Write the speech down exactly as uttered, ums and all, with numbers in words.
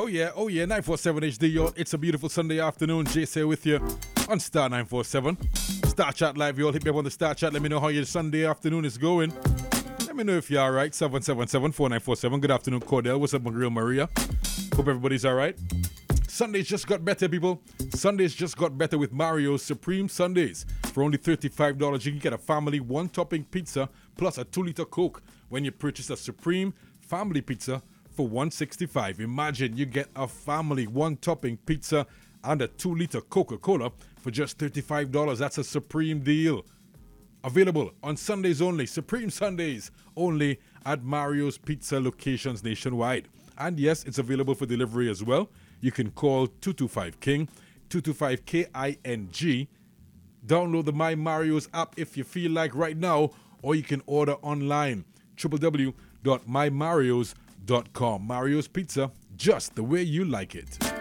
Oh yeah, oh yeah, nine four seven H D, yo. It's a beautiful Sunday afternoon. Jay here with you on Star nine four seven. Star Chat Live, y'all. Hit me up on the Star Chat. Let me know how your Sunday afternoon is going. Let me know if you're alright. seven seven seven, four nine four seven. Good afternoon, Cordell. What's up, my girl Maria? Hope everybody's alright. Sundays just got better, people. Sundays just got better with Mario's Supreme Sundays. For only thirty-five dollars, you can get a family one-topping pizza plus a two-liter Coke when you purchase a Supreme Family Pizza for one hundred sixty-five dollars. Imagine you get a family one-topping pizza and a two-liter Coca-Cola for just thirty-five dollars. That's a Supreme deal. Available on Sundays only. Supreme Sundays only at Mario's Pizza locations nationwide. And yes, it's available for delivery as well. You can call two two five King, two two five K I N G. Download the My Mario's app if you feel like right now, or you can order online. w w w dot my marios dot com. Mario's Pizza, just the way you like it.